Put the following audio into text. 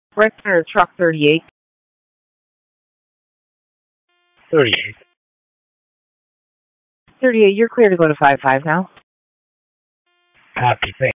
Regular truck 38. 38. 38, you're clear to go to 5-5 now. Copy. Thank